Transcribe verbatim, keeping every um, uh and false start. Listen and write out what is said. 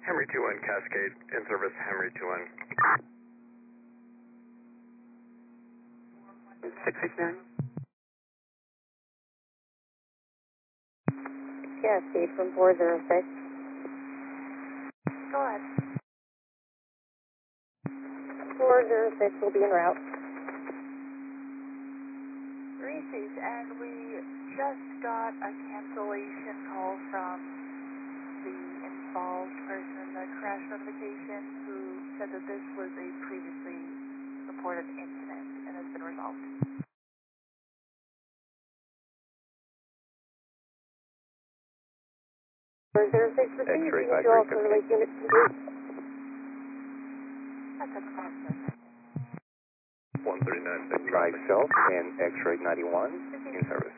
Henry two one Cascade, in service Henry two one. six six nine. Cascade from four zero six. Go ahead. four zero six will be en route. Reese's, and we just got a cancellation call from the involved person in the crash notification who said that this was a previously reported incident and has been resolved. four zero six, proceed to visual Clear Lake Unit complete. That's a process. one thirty-nine. Drive self and X-ray ninety-one in service.